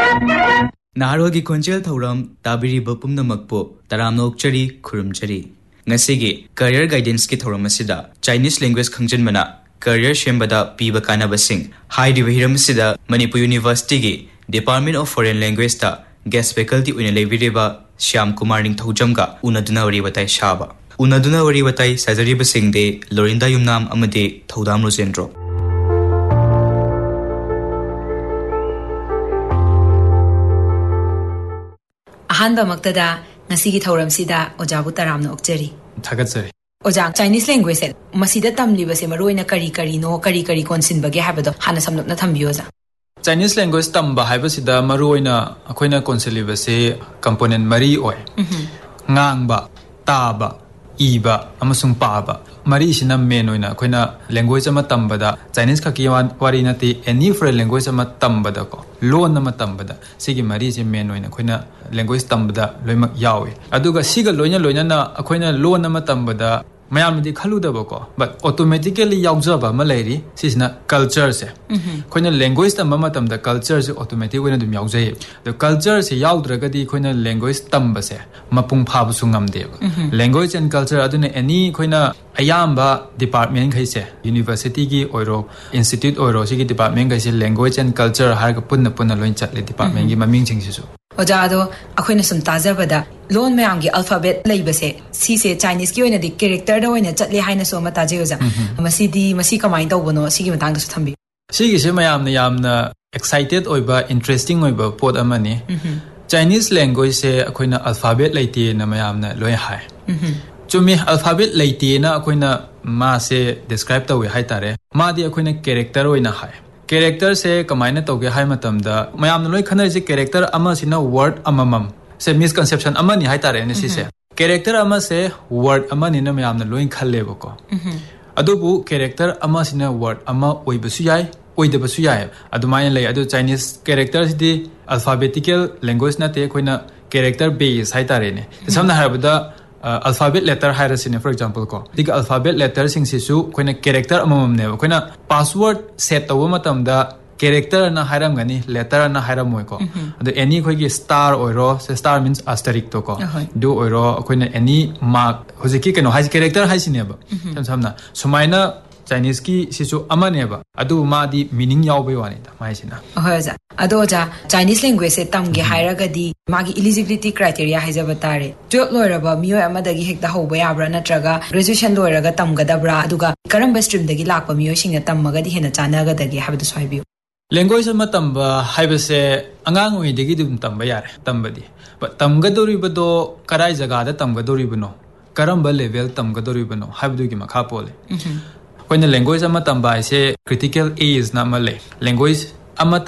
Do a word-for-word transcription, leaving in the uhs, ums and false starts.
Naharogi Konjel Thoram Tabiri Bupumnamakpo Taramnokchari Kurumchari Ngasigi Career Guidance Ki Thoramasida Chinese Language Khangjanmana Career Shembada Piba Kanabasing High Divihiramsida Manipur University Gi Department of Foreign Language Ta Guest Faculty Unaleviriba Shyam Kumar Ning Thojamga Unaduna Waribatai Shaba Unaduna Waribatai Sajariba Singh De Lorinda Yumnam Amade Thodam Rosendro Ahanba Maktada, Nasigi Thoram Sida, Ojabu Taramno Okjeri. Tagatsari. Ojang Chinese language said, Masida Tam Libasemaru in a Kari Kari no Kari Kari Consin Bagi Habado, Hanasam Natambioza. Chinese language Tamba Habasida Maruina, Aquina Consilibase, component Marie Oi. Ngangba, Taba, Iba, Amasung Paba. Marie Shinam Menoina, Quina language Amatambada, Chinese Kakiwan Warinati, any foreign language Amatambada, Loan Namatambada, Sigi Marie Menoina, Quina language Tambada, Loimak Yawi. Aduga Siga Loina Loina, Aquina Loan Namatambada, Mayamdi Kaluda Boko, but automatically Yauzaba, Malay, Sisna culture. Quina language Tamatam, the cultures automatically when the Yauze. The cultures Yaudragadi, Quina language Tambase, Mapung Pabsungam Dev. Language and culture Aduna any Quina Ayamba department kaise university ki oiro institute oiro sigi department kaise language and culture har ka punna punna loin chatle department gi maming ching sisu Ojado akoina sum tajabada loan mayam gi alphabet leibase si se Chinese ki oina di character da oina chatle haina so ma taje oja masidi masi kamai tawbono sigi matang da su thambi sigi se mayam na yamna excited oiba interesting oiba pot amani Chinese language se akoina alphabet leite na mayam na loi hai Chumi alphabet laiti na akoina ma se describe tawi hai tare ma di akoina character oina hai character se kamaina tawge hai matamda mayam na loi khana je character ama sina word amamam se misconception ama ni hai tare ne si se character ama se word ama ni na mayam na loi khalle bako adubu character ama sina word ama oibasu yai oidabasu yai adumai lei adu Chinese characters di alphabetical language na te akoina character base hai tare ne samna harabada Uh, alphabet letter hierarchy for example ko dig alphabet letter sing sisu koina character amamam ne koina password set taw matam da character na hairam gani letter na hairam moi ko adu any khoi gi star oiro se star means asterisk to ko do oiro koina any mark hojiki keno hai character hai sine ba sam samna sumaina Chinese ki sisu amane ba adu ma di meaning yaw be wani da mai sina hoja ado ja Chinese language se tamge hairaga di magi eligibility criteria haijaba tare twelve loiraba miyo amadagi hekta hoba yabra natraga graduation loiraga tamgadabra aduga karamba stream dagi lakpa miyo singa tammaga di hena chanaga dagi habdu soibi language ma tamba haibase angang oi dagi dum tamba yare tambadi but tamgadori bado karai jaga da tamgadori bano karamba level tamgadori bano habdu gi makha pole When the language ama tamba se critical age na male language ama